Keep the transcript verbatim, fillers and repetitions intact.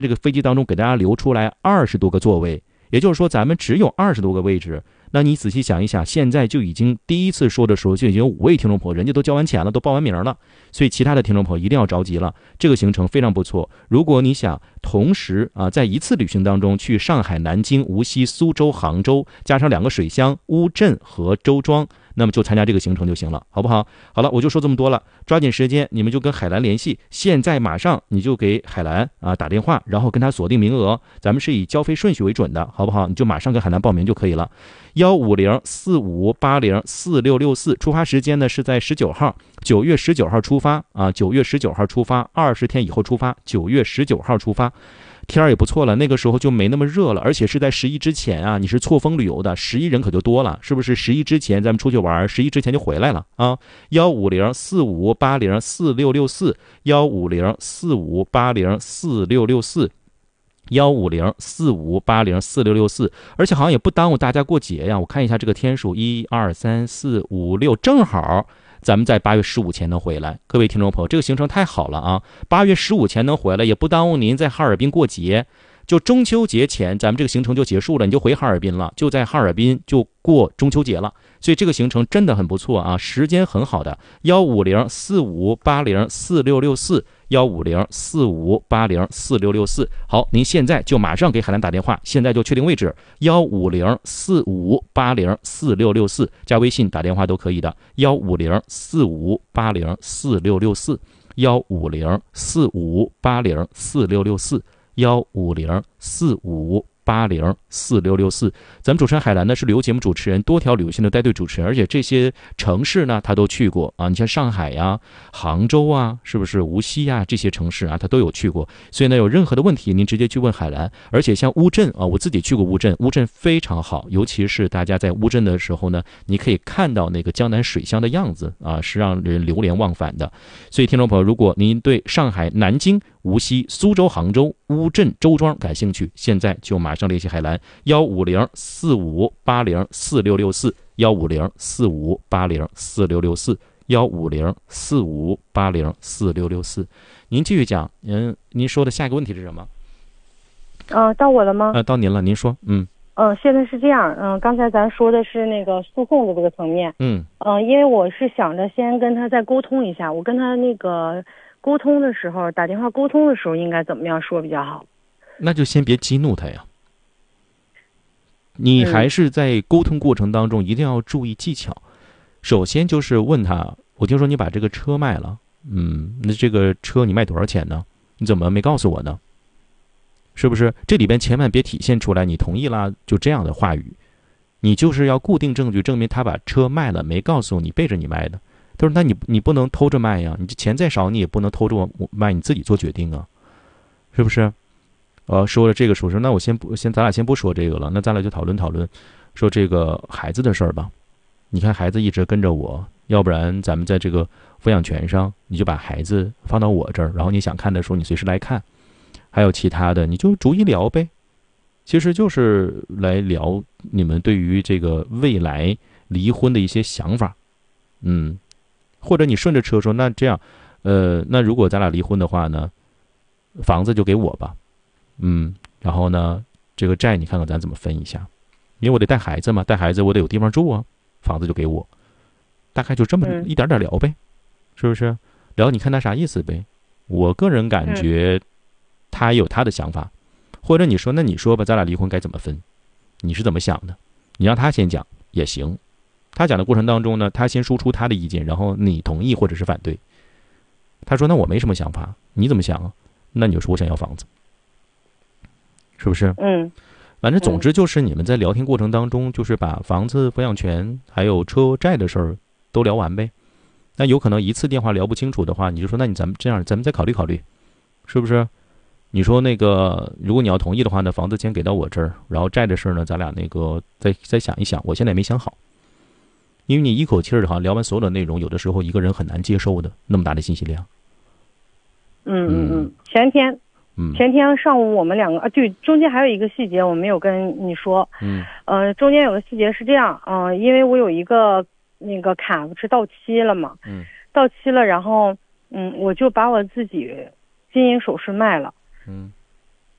这个飞机当中给大家留出来二十多个座位，也就是说咱们只有二十多个位置。那你仔细想一想，现在就已经第一次说的时候就已经有五位听众朋友，人家都交完钱了，都报完名了，所以其他的听众朋友一定要着急了。这个行程非常不错，如果你想同时啊在一次旅行当中去上海、南京、无锡、苏州、杭州，加上两个水乡乌镇和周庄，那么就参加这个行程就行了，好不好？好了，我就说这么多了，抓紧时间，你们就跟海蓝联系，现在马上你就给海蓝啊打电话，然后跟他锁定名额，咱们是以交费顺序为准的，好不好？你就马上跟海蓝报名就可以了。幺五零四五八零四六六四，出发时间呢是在十九号，九月十九号出发啊，九月十九号出发，二十天以后出发，九月十九号出发。天儿也不错了，那个时候就没那么热了，而且是在十一之前啊，你是错峰旅游的，十一人可就多了，是不是？十一之前咱们出去玩，十一之前就回来了啊。幺五零四五八零四六六四，幺五零四五八零四六六四。幺五零四五八零四六六四，而且好像也不耽误大家过节呀。我看一下这个天数，一二三四五六，正好咱们在八月十五前能回来。各位听众朋友，这个行程太好了啊！八月十五前能回来，也不耽误您在哈尔滨过节。就中秋节前，咱们这个行程就结束了，你就回哈尔滨了，就在哈尔滨就过中秋节了。所以这个行程真的很不错啊，时间很好的。幺五零四五八零四六六四，幺五零四五八零四六六四。好，您现在就马上给海蓝打电话，现在就确定位置。幺五零四五八零四六六四，加微信打电话都可以的。幺五零四五八零四六六四，幺五零四五八零四六六四。幺五零四五八零四六六四，咱们主持人海蓝呢是旅游节目主持人，多条旅游线的带队主持人，而且这些城市呢他都去过啊，你像上海呀、杭州啊，是不是无锡呀这些城市啊他都有去过，所以呢有任何的问题您直接去问海蓝。而且像乌镇啊，我自己去过乌镇，乌镇非常好，尤其是大家在乌镇的时候呢，你可以看到那个江南水乡的样子啊，是让人流连忘返的。所以听众朋友，如果您对上海、南京、无锡、苏州、杭州、乌镇、周庄感兴趣，现在就马上联系海蓝。幺五零四五八零四六六四，幺五零四五八零四六六四，幺五零四五八零四六六四。您继续讲，嗯，您说的下一个问题是什么？ 嗯、呃，到我了吗？ 呃，到您了，您说。嗯嗯、呃，现在是这样，嗯、呃，刚才咱说的是那个诉讼的这个层面， 嗯嗯、呃，因为我是想着先跟他再沟通一下，我跟他那个沟通的时候，打电话沟通的时候应该怎么样说比较好？ 那就先别激怒他呀。你还是在沟通过程当中一定要注意技巧。首先就是问他，我听说你把这个车卖了，嗯，那这个车你卖多少钱呢？你怎么没告诉我呢？是不是？这里边千万别体现出来你同意啦就这样的话语，你就是要固定证据证明他把车卖了，没告诉你，背着你卖的。他说那你你不能偷着卖呀，你这钱再少你也不能偷着我卖，你自己做决定啊，是不是？呃，说了这个，说说那我先不先，咱俩先不说这个了，那咱俩就讨论讨论，说这个孩子的事儿吧。你看孩子一直跟着我，要不然咱们在这个抚养权上，你就把孩子放到我这儿，然后你想看的时候你随时来看，还有其他的你就逐一聊呗。其实就是来聊你们对于这个未来离婚的一些想法，嗯，或者你顺着车说，那这样，呃，那如果咱俩离婚的话呢，房子就给我吧。嗯，然后呢，这个债你看看咱怎么分一下，因为我得带孩子嘛，带孩子我得有地方住啊，房子就给我，大概就这么一点点聊呗，是不是？聊你看他啥意思呗。我个人感觉他有他的想法，或者你说那你说吧，咱俩离婚该怎么分？你是怎么想的？你让他先讲也行，他讲的过程当中呢，他先输出他的意见，然后你同意或者是反对。他说那我没什么想法，你怎么想啊？那你就说我想要房子。是不是？ 嗯， 反正总之就是你们在聊天过程当中，就是把房子、抚养权还有车债的事儿都聊完呗。那有可能一次电话聊不清楚的话，你就说那你咱们这样，咱们再考虑考虑，是不是？你说那个，如果你要同意的话呢，房子先给到我这儿，然后债的事儿呢，咱俩那个再再想一想。我现在也没想好，因为你一口气儿好像聊完所有的内容，有的时候一个人很难接受的那么大的信息量。 嗯嗯嗯，前天。 嗯， 前天上午我们两个啊，对，中间还有一个细节我没有跟你说。 嗯， 呃，中间有个细节是这样，嗯、呃，因为我有一个那个卡不是到期了嘛， 嗯， 到期了，然后嗯，我就把我自己金银首饰卖了， 嗯，